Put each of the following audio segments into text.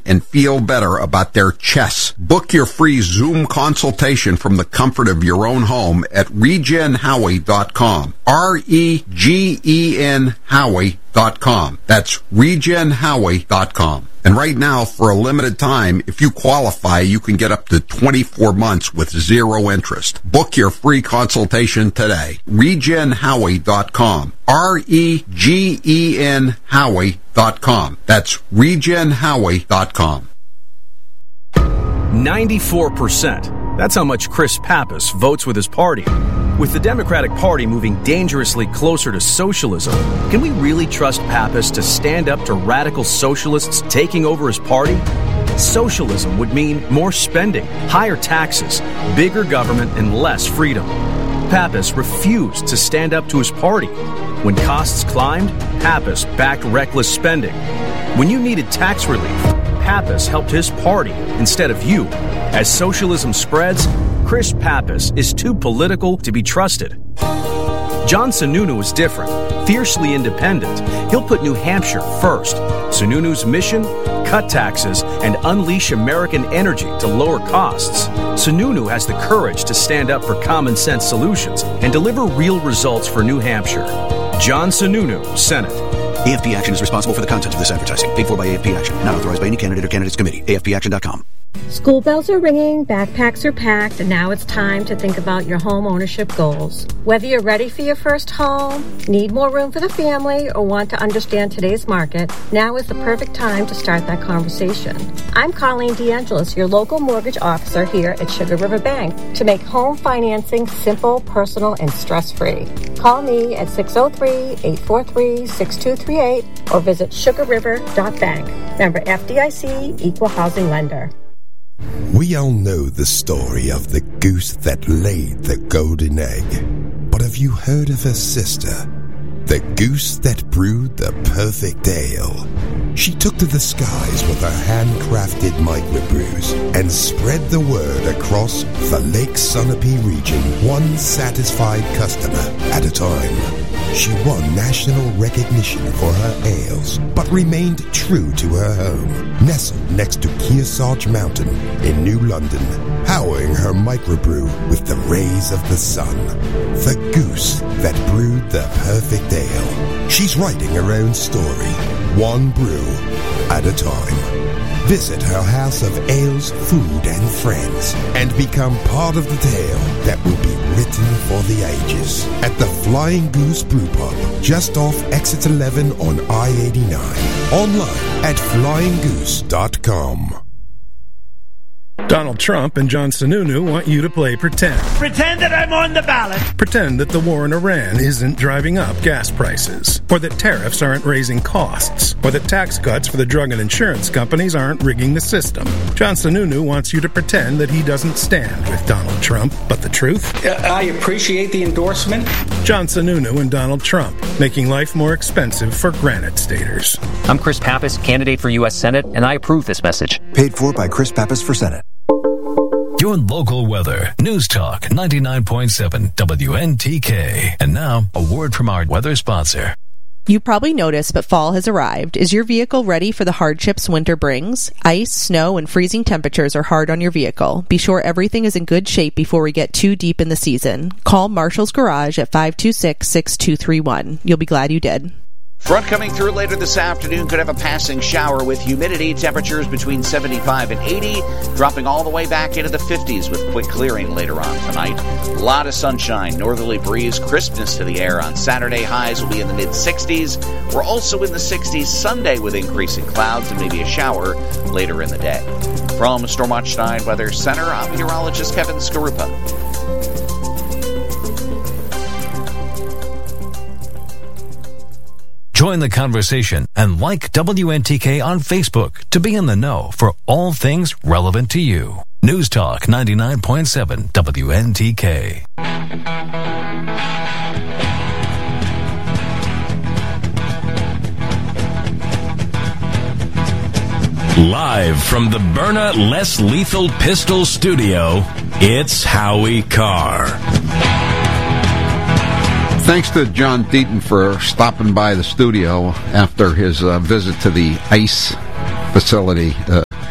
and feel better about their chests. Book your free Zoom consultation from the comfort of your own home at regenhowie.com. REGEN Howie.com. That's regenhowie.com. And right now, for a limited time, if you qualify, you can get up to 24 months with zero interest. Book your free consultation today. regenhowie.com. REGEN Howie.com. That's regenhowie.com. 94%. That's how much Chris Pappas votes with his party. With the Democratic Party moving dangerously closer to socialism, can we really trust Pappas to stand up to radical socialists taking over his party? Socialism would mean more spending, higher taxes, bigger government, and less freedom. Pappas refused to stand up to his party. When costs climbed, Pappas backed reckless spending. When you needed tax relief, Pappas helped his party instead of you. As socialism spreads, Chris Pappas is too political to be trusted. John Sununu is different, fiercely independent. He'll put New Hampshire first. Sununu's mission? Cut taxes and unleash American energy to lower costs. Sununu has the courage to stand up for common sense solutions and deliver real results for New Hampshire. John Sununu, Senate. AFP Action is responsible for the content of this advertising. Paid for by AFP Action. Not authorized by any candidate or candidates committee. AFPAction.com. School bells are ringing, backpacks are packed, and now it's time to think about your home ownership goals. Whether you're ready for your first home, need more room for the family, or want to understand today's market, now is the perfect time to start that conversation. I'm Colleen DeAngelis, your local mortgage officer here at Sugar River Bank, to make home financing simple, personal, and stress-free. Call me at 603-843-6238 or visit sugarriver.bank. Member FDIC, Equal Housing Lender. We all know the story of the goose that laid the golden egg. But have you heard of her sister? The goose that brewed the perfect ale. She took to the skies with her handcrafted microbrews and spread the word across the Lake Sunapee region, one satisfied customer at a time. She won national recognition for her ales, but remained true to her home, nestled next to Kearsarge Mountain in New London, powering her microbrew with the rays of the sun. The goose that brewed the perfect ale. She's writing her own story, one brew at a time. Visit her house of ales, food, and friends, and become part of the tale that will be written for the ages at the Flying Goose Brew Pub, just off Exit 11 on I-89. Online at flyinggoose.com. Donald Trump and John Sununu want you to play pretend. Pretend that I'm on the ballot. Pretend that the war in Iran isn't driving up gas prices, or that tariffs aren't raising costs, or that tax cuts for the drug and insurance companies aren't rigging the system. John Sununu wants you to pretend that he doesn't stand with Donald Trump, but the truth? I appreciate the endorsement. John Sununu and Donald Trump, making life more expensive for Granite Staters. I'm Chris Pappas, candidate for U.S. Senate, and I approve this message. Paid for by Chris Pappas for Senate. Your local weather. News Talk 99.7 WNTK. And now, a word from our weather sponsor. You probably noticed, but fall has arrived. Is your vehicle ready for the hardships winter brings? Ice, snow, and freezing temperatures are hard on your vehicle. Be sure everything is in good shape before we get too deep in the season. Call Marshall's Garage at 526-6231. You'll be glad you did. Front coming through later this afternoon could have a passing shower with humidity, temperatures between 75 and 80, dropping all the way back into the 50s with quick clearing later on tonight. A lot of sunshine, northerly breeze, crispness to the air on Saturday. Highs will be in the mid-60s. We're also in the 60s Sunday with increasing clouds and maybe a shower later in the day. From Stormwatch 9 Weather Center, I'm meteorologist Kevin Skarupa. Join the conversation and like WNTK on Facebook to be in the know for all things relevant to you. News Talk 99.7 WNTK. Live from the Byrna Less Lethal Pistol Studio, it's Howie Carr. Thanks to John Deaton for stopping by the studio after his visit to the ICE facility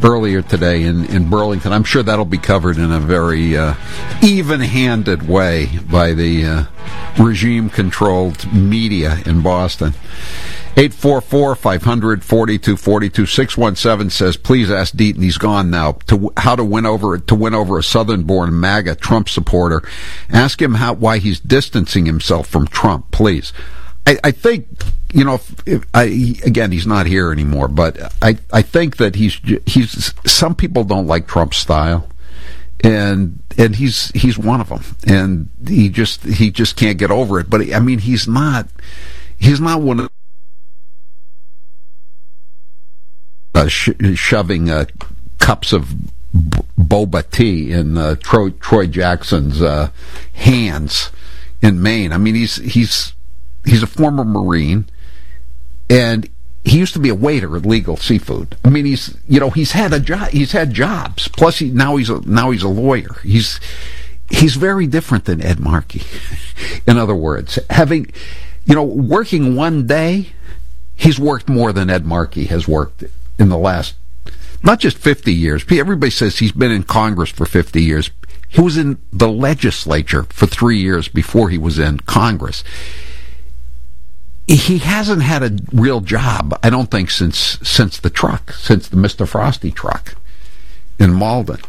earlier today in Burlington. I'm sure that'll be covered in a very even-handed way by the regime-controlled media in Boston. 844-500-4242. 617 says, please ask Deaton, he's gone now, how to win over a Southern-born MAGA Trump supporter. Ask him why he's distancing himself from Trump, please. I think, again, he's not here anymore, but I think that he's some people don't like Trump's style, and he's one of them, and he just can't get over it. But I mean, he's not one of shoving cups of boba tea in Troy Jackson's hands in Maine. I mean, he's a former Marine, and he used to be a waiter at Legal Seafood. I mean, he's had a job. He's had jobs. Plus, now he's a lawyer. He's very different than Ed Markey. In other words, working one day, he's worked more than Ed Markey has worked in the last, not just 50 years. Everybody says he's been in Congress for 50 years. He was in the legislature for 3 years before he was in Congress. He hasn't had a real job, I don't think, since the Mr. Frosty truck in Malden.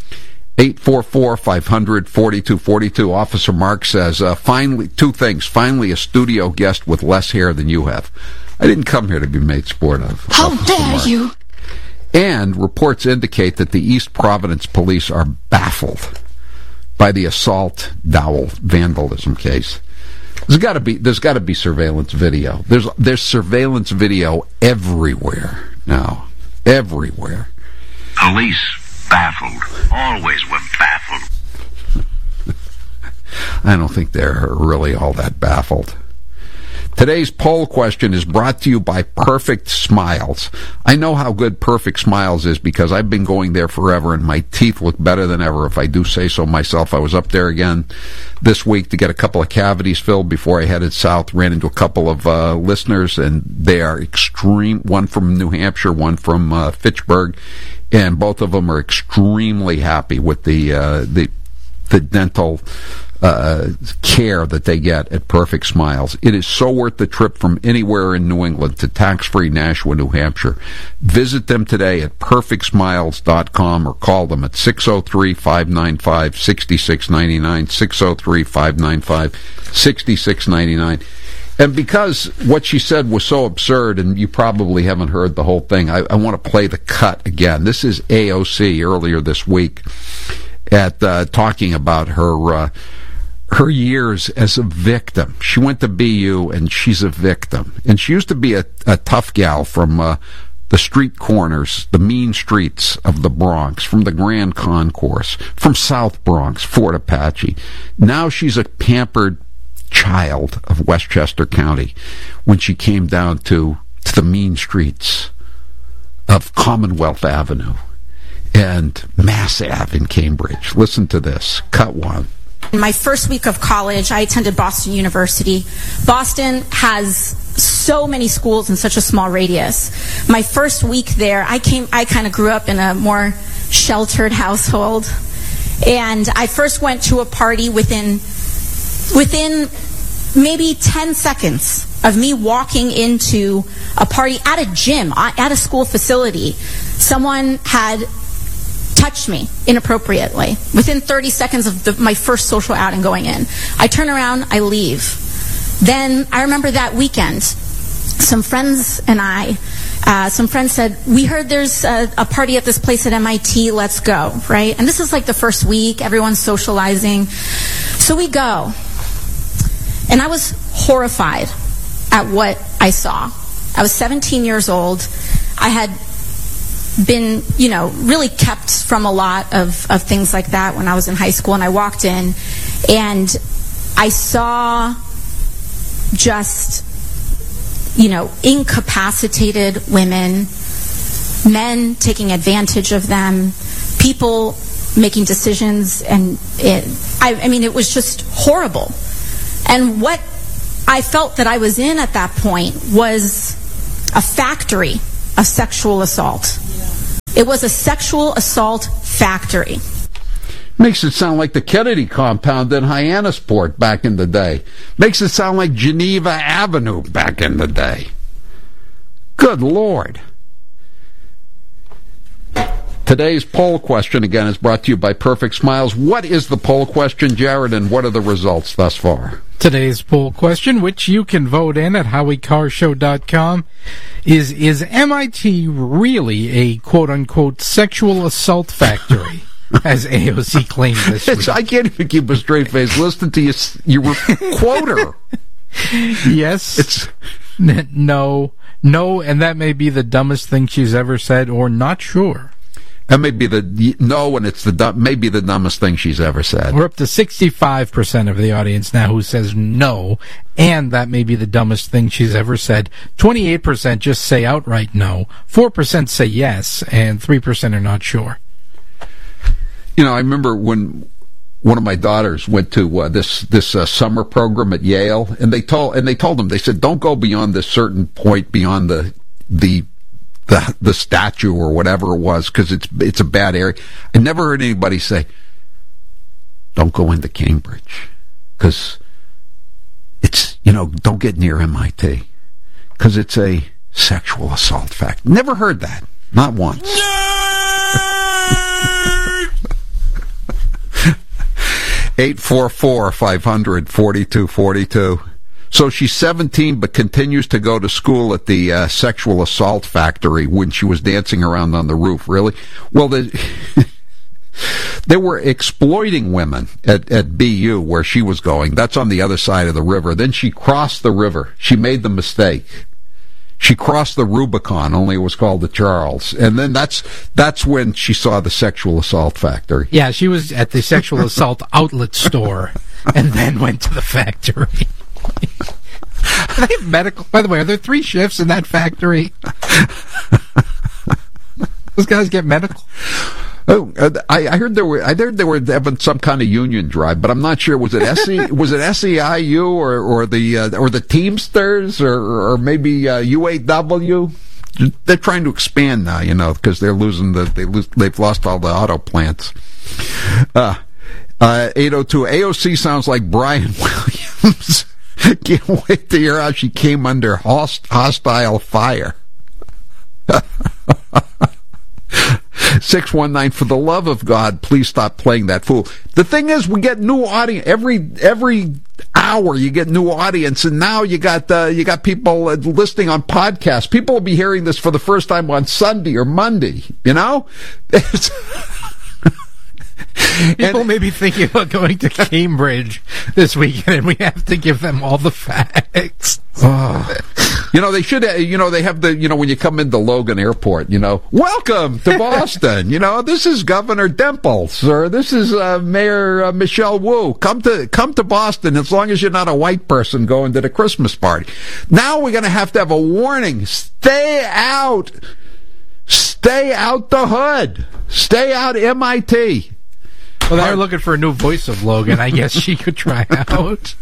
844-500-4242. Officer Mark says, finally, two things. Finally, a studio guest with less hair than you have. I didn't come here to be made sport of. How dare you! And reports indicate that the East Providence police are baffled by the assault dowel vandalism case. There's got to be surveillance video. There's surveillance video everywhere now. Everywhere. Police baffled. Always were baffled. I don't think they're really all that baffled. Today's poll question is brought to you by Perfect Smiles. I know how good Perfect Smiles is because I've been going there forever, and my teeth look better than ever, if I do say so myself. I was up there again this week to get a couple of cavities filled before I headed south. Ran into a couple of listeners, and they are extreme. One from New Hampshire, one from Fitchburg, and both of them are extremely happy with the dental care that they get at Perfect Smiles. It is so worth the trip from anywhere in New England to tax-free Nashua, New Hampshire. Visit them today at perfectsmiles.com or call them at 603-595-6699, 603-595-6699. And because what she said was so absurd, and you probably haven't heard the whole thing, I want to play the cut again. This is AOC earlier this week at talking about her years as a victim. She went to BU, and she's a victim. And she used to be a tough gal from the street corners, the mean streets of the Bronx, from the Grand Concourse, from South Bronx, Fort Apache. Now she's a pampered child of Westchester County when she came down to the mean streets of Commonwealth Avenue and Mass Ave in Cambridge. Listen to this. Cut one. In my first week of college, I attended Boston University. Boston has so many schools in such a small radius. My first week there, I kind of grew up in a more sheltered household. And I first went to a party within maybe 10 seconds of me walking into a party at a gym, at a school facility. Someone had touched me inappropriately within 30 seconds of my first social outing going in. I turn around, I leave. Then I remember that weekend, some friends said, we heard there's a party at this place at MIT, let's go, right? And this is like the first week, everyone's socializing. So we go. And I was horrified at what I saw. I was 17 years old. I had been, really kept from a lot of things like that when I was in high school. And I walked in, and I saw just, incapacitated women, men taking advantage of them, people making decisions, and it was just horrible. And what I felt that I was in at that point was a factory of sexual assault. It was a sexual assault factory. Makes it sound like the Kennedy compound in Hyannisport back in the day. Makes it sound like Geneva Avenue back in the day. Good Lord. Today's poll question, again, is brought to you by Perfect Smiles. What is the poll question, Jared, and what are the results thus far? Today's poll question, which you can vote in at HowieCarShow.com, is MIT really a quote-unquote sexual assault factory, as AOC claimed this week? I can't even keep a straight face. Listen to your quoter. Yes. No, and that may be the dumbest thing she's ever said, or not sure. That may be and it's maybe the dumbest thing she's ever said. We're up to 65% of the audience now who says no, and that may be the dumbest thing she's ever said. 28% just say outright no, 4% say yes, and 3% are not sure. You know, I remember when one of my daughters went to this summer program at Yale, and they told them, they said, don't go beyond this certain point, beyond the statue or whatever it was, because it's a bad area. I never heard anybody say, don't go into Cambridge, because it's, don't get near MIT, because it's a sexual assault factory. Never heard that. Not once. 844-500-4242. So she's 17 but continues to go to school at the sexual assault factory when she was dancing around on the roof. Really? Well, they were exploiting women at BU where she was going. That's on the other side of the river. Then she crossed the river. She made the mistake. She crossed the Rubicon, only it was called the Charles. And then that's when she saw the sexual assault factory. Yeah, she was at the sexual assault outlet store and then went to the factory. They have medical. By the way, are there 3 shifts in that factory? Those guys get medical. Oh, I heard they were having some kind of union drive, but I'm not sure. Was it SEIU or the Teamsters or maybe UAW? They're trying to expand now, because they're losing they've lost all the auto plants. 802 AOC sounds like Brian Williams. Can't wait to hear how she came under hostile fire. 619, for the love of God, please stop playing that fool. The thing is, we get new audience every hour. You get new audience, and now you got people listening on podcasts. People will be hearing this for the first time on Sunday or Monday. People may be thinking about going to Cambridge this weekend, and we have to give them all the facts. They should, they have when you come into Logan Airport, welcome to Boston. This is Governor Dimples, or this is Mayor Michelle Wu. Come to Boston, as long as you're not a white person going to the Christmas party. Now we're going to have a warning. Stay out the hood. Stay out MIT. Well, they're looking for a new voice of Logan. I guess she could try out.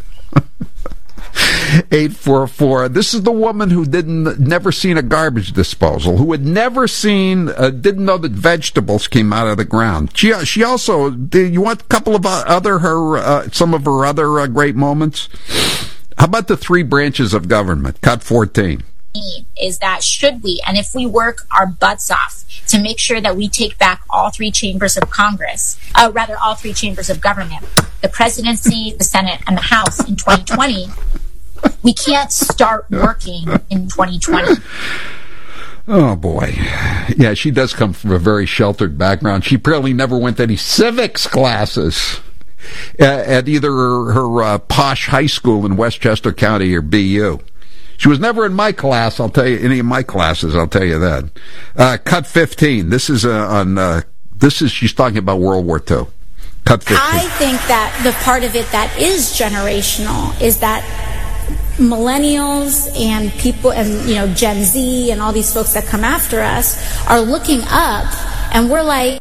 844. This is the woman who never seen a garbage disposal, who had never didn't know that vegetables came out of the ground. She also. You want a couple of some of her other great moments? How about the 3 branches of government? Cut 14. Is that should we, and if we work our butts off to make sure that we take back all 3 chambers of Congress, all 3 chambers of government, the presidency, the Senate, and the House in 2020, we can't start working in 2020. Oh, boy. Yeah, she does come from a very sheltered background. She probably never went to any civics classes at either her posh high school in Westchester County or BU. She was never in my class, I'll tell you, any of my classes, I'll tell you that. Cut 15. This is she's talking about World War II. Cut 15. I think that the part of it that is generational is that millennials and people and Gen Z and all these folks that come after us are looking up, and we're like,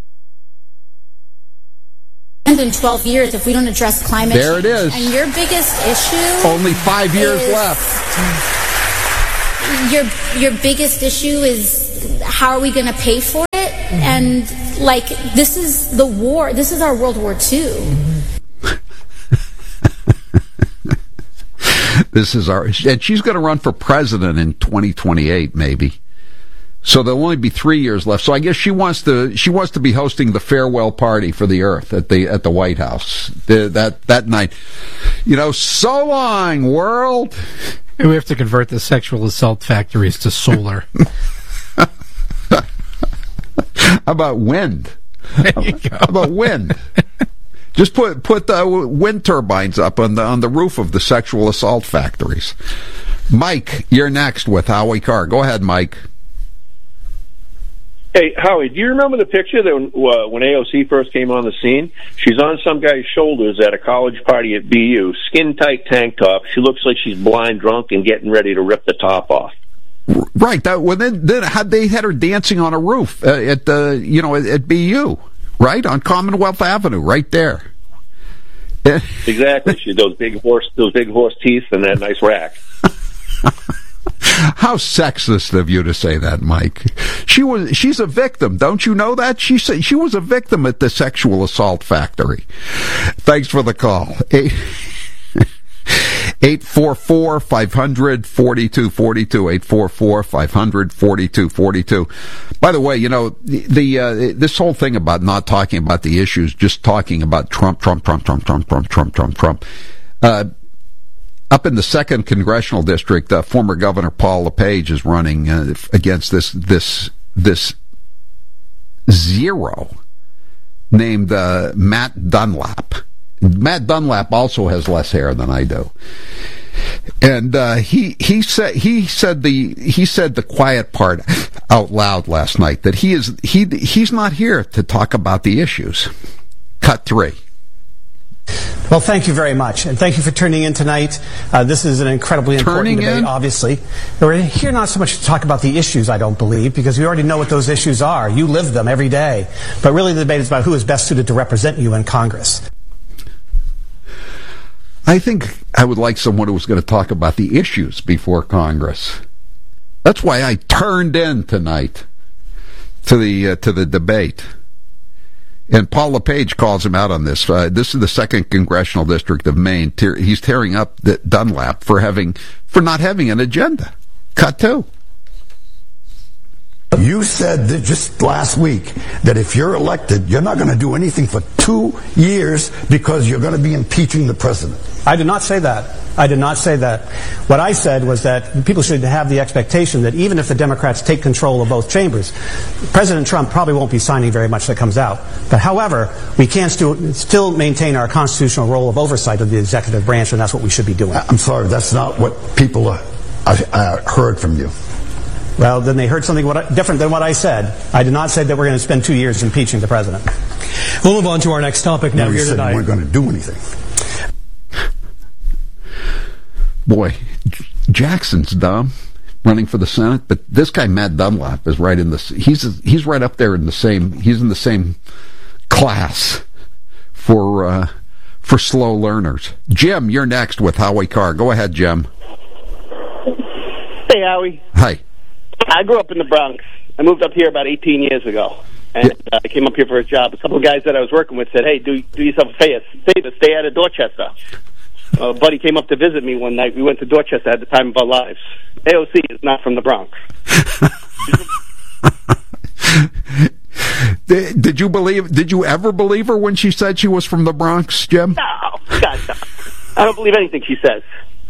and in 12 years, if we don't address climate change. There it is. And your biggest issue... Only 5 years left. Your biggest issue is how are we going to pay for it? And, like, this is the war. This is our World War II. This is and she's going to run for president in 2028, maybe. So there'll only be 3 years left. So I guess she wants to be hosting the farewell party for the Earth at the White House that night. So long, world. We have to convert the sexual assault factories to solar. How about wind? How about wind? Just put the wind turbines up on the roof of the sexual assault factories. Mike, you're next with Howie Carr. Go ahead, Mike. Hey, Howie, do you remember the picture that when AOC first came on the scene? She's on some guy's shoulders at a college party at BU, skin-tight tank top. She looks like she's blind drunk and getting ready to rip the top off. Right. Then they had her dancing on a roof at BU, right on Commonwealth Avenue, right there. Exactly. She's those big horse teeth and that nice rack. How sexist of you to say that, Mike. She's a victim. Don't you know that? She was a victim at the sexual assault factory. Thanks for the call. 844-500-4242, 844-500-4242. By the way, this whole thing about not talking about the issues, just talking about Trump. Up in the 2nd Congressional District, former Governor Paul LePage is running against this zero named Matt Dunlap. Matt Dunlap also has less hair than I do, and he said the quiet part out loud last night, that he's not here to talk about the issues. Cut 3. Well, thank you very much, and thank you for tuning in tonight. This is an incredibly important debate, obviously. We're here not so much to talk about the issues, I don't believe, because we already know what those issues are. You live them every day. But really the debate is about who is best suited to represent you in Congress. I think I would like someone who was going to talk about the issues before Congress. That's why I turned in tonight to the debate. And Paul LePage calls him out on this. This is the 2nd Congressional District of Maine. He's tearing up Dunlap for not having an agenda. Cut 2. You said that just last week that if you're elected, you're not going to do anything for 2 years because you're going to be impeaching the president. I did not say that. I did not say that. What I said was that people should have the expectation that even if the Democrats take control of both chambers, President Trump probably won't be signing very much that comes out. But however, we can still maintain our constitutional role of oversight of the executive branch, and that's what we should be doing. I'm sorry, that's not what people heard from you. Well, then they heard something different than what I said. I did not say that we're going to spend 2 years impeaching the president. We'll move on to our next topic now. You said you weren't going to do anything. Boy, Jackson's dumb, running for the Senate, but this guy Matt Dunlap is right in this. He's right up there in the same. He's in the same class for slow learners. Jim, you're next with Howie Carr. Go ahead, Jim. Hey, Howie. Hi. I grew up in the Bronx. I moved up here about 18 years ago, and I came up here for a job. A couple of guys that I was working with said, "Hey, do yourself a favor, stay out of Dorchester." A buddy came up to visit me one night. We went to Dorchester at the time of our lives. AOC is not from the Bronx. Did you ever believe her when she said she was from the Bronx, Jim? No, God, no. I don't believe anything she says.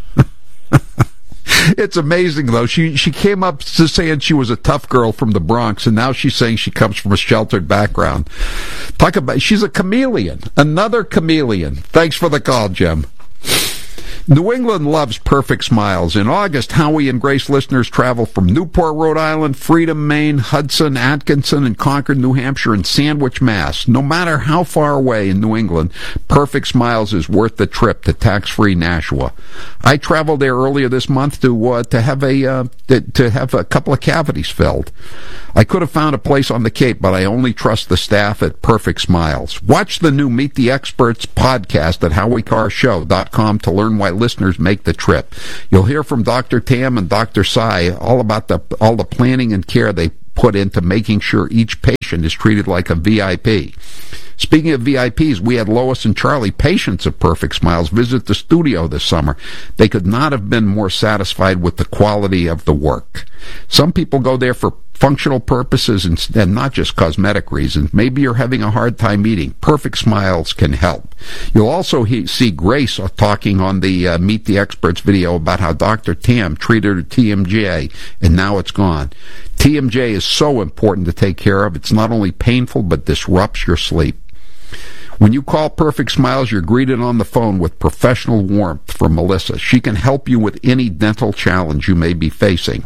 It's amazing, though. She came up to saying she was a tough girl from the Bronx, and now she's saying she comes from a sheltered background. Talk about, she's a chameleon. Another chameleon. Thanks for the call, Jim. New England loves perfect smiles. In August, Howie and Grace listeners travel from Newport, Rhode Island, Freedom, Maine, Hudson, Atkinson, and Concord, New Hampshire, and Sandwich, Mass. No matter how far away in New England, Perfect Smiles is worth the trip to tax-free Nashua. I traveled there earlier this month to have a couple of cavities filled. I could have found a place on the Cape, but I only trust the staff at Perfect Smiles. Watch the new Meet the Experts podcast at HowieCarrShow.com to learn why listeners make the trip. You'll hear from Dr. Tam and Dr. Sai all about all the planning and care they put into making sure each patient is treated like a VIP. Speaking of VIPs, we had Lois and Charlie, patients of Perfect Smiles, visit the studio this summer. They could not have been more satisfied with the quality of the work. Some people go there for functional purposes and not just cosmetic reasons. Maybe you're having a hard time eating. Perfect Smiles can help. You'll also see Grace talking on the Meet the Experts video about how Dr. Tam treated her TMJ, and now it's gone. TMJ is so important to take care of. It's not only painful, but disrupts your sleep. When you call Perfect Smiles, you're greeted on the phone with professional warmth from Melissa. She can help you with any dental challenge you may be facing.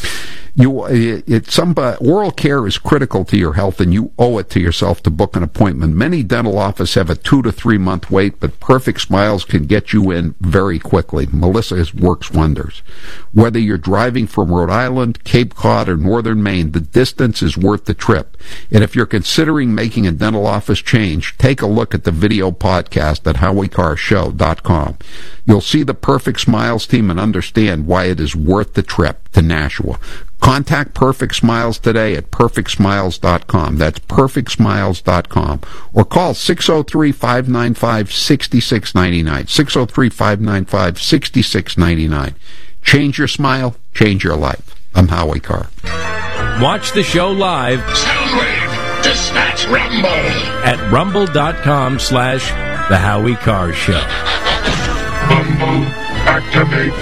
Oral care is critical to your health, and you owe it to yourself to book an appointment. Many dental offices have a 2 to 3 month wait, but Perfect Smiles can get you in very quickly. Melissa works wonders. Whether you're driving from Rhode Island, Cape Cod, or northern Maine, the distance is worth the trip. And if you're considering making a dental office change, take a look at the video podcast at HowieCarrShow.com. You'll see the Perfect Smiles team and understand why it is worth the trip to Nashua. Contact Perfect Smiles today at perfectsmiles.com. That's perfectsmiles.com. Or call 603-595-6699. 603-595-6699. Change your smile, change your life. I'm Howie Carr. Watch the show live. Soundwave, dispatch Rumble. At rumble.com/The Howie Carr Show. Rumble, activate.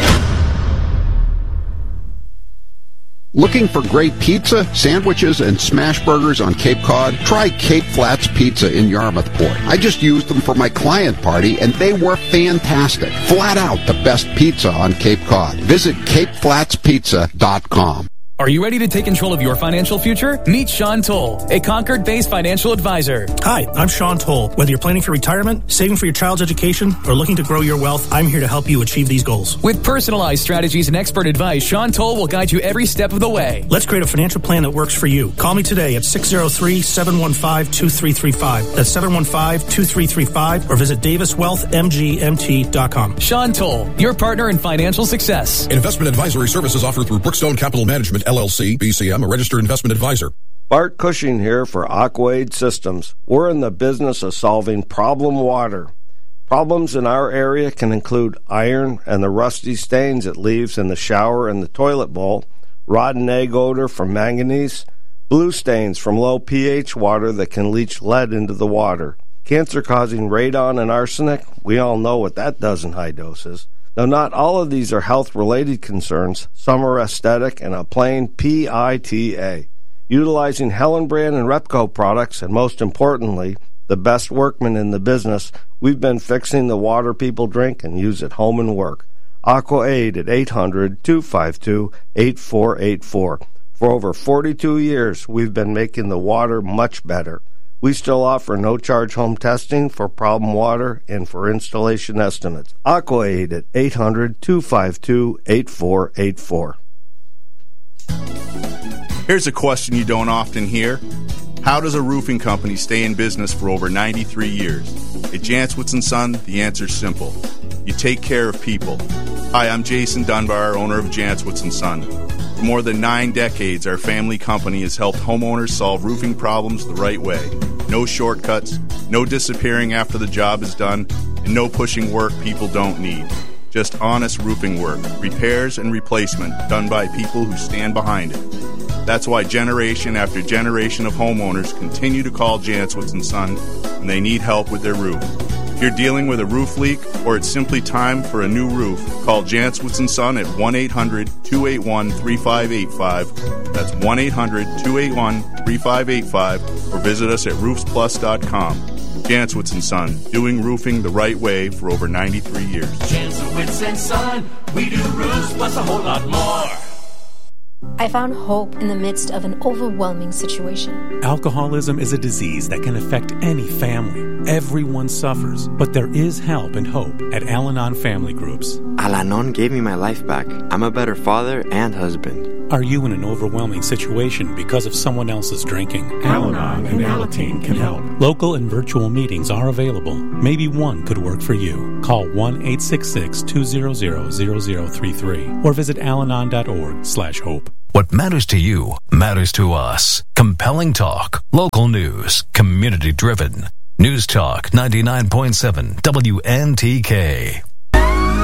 Looking for great pizza, sandwiches, and smash burgers on Cape Cod? Try Cape Flats Pizza in Yarmouthport. I just used them for my client party, and they were fantastic. Flat out the best pizza on Cape Cod. Visit CapeFlatsPizza.com. Are you ready to take control of your financial future? Meet Sean Toll, a Concord-based financial advisor. Hi, I'm Sean Toll. Whether you're planning for retirement, saving for your child's education, or looking to grow your wealth, I'm here to help you achieve these goals. With personalized strategies and expert advice, Sean Toll will guide you every step of the way. Let's create a financial plan that works for you. Call me today at 603-715-2335. That's 715-2335, or visit DavisWealthMGMT.com. Sean Toll, your partner in financial success. Investment advisory services offered through Brookstone Capital Management, LLC, BCM, a registered investment advisor. Bart Cushing here for Aquaid Systems. We're in the business of solving problem water. Problems in our area can include iron and the rusty stains it leaves in the shower and the toilet bowl, rotten egg odor from manganese, blue stains from low pH water that can leach lead into the water, cancer-causing radon and arsenic. We all know what that does in high doses. Though not all of these are health-related concerns, some are aesthetic and a plain PITA. Utilizing Hellenbrand and Repco products, and most importantly, the best workmen in the business, we've been fixing the water people drink and use at home and work. AquaAid at 800-252-8484. For over 42 years, we've been making the water much better. We still offer no-charge home testing for problem water and for installation estimates. AquaAid at 800-252-8484. Here's a question you don't often hear. How does a roofing company stay in business for over 93 years? At Jantzwitz & Son, the answer's simple. You take care of people. Hi, I'm Jason Dunbar, owner of Jantzwitz & Son. For more than 9 decades, our family company has helped homeowners solve roofing problems the right way. No shortcuts, no disappearing after the job is done, and no pushing work people don't need. Just honest roofing work, repairs and replacement done by people who stand behind it. That's why generation after generation of homeowners continue to call Jantzwitz & Son when they need help with their roof. If you're dealing with a roof leak or it's simply time for a new roof, call Jantzwitz & Son at 1-800-281-3585. That's 1-800-281-3585, or visit us at roofsplus.com. Jantzwitz & Son, doing roofing the right way for over 93 years. Jantzwitz & Son, we do roofs plus a whole lot more. I found hope in the midst of an overwhelming situation. Alcoholism is a disease that can affect any family. Everyone suffers, but there is help and hope at Al-Anon Family Groups. Al-Anon gave me my life back. I'm a better father and husband. Are you in an overwhelming situation because of someone else's drinking? Al-Anon and Alateen can help. Local and virtual meetings are available. Maybe one could work for you. Call 1-866-200-0033 or visit alanon.org/hope. What matters to you matters to us. Compelling talk, local news, community driven. News Talk 99.7 WNTK.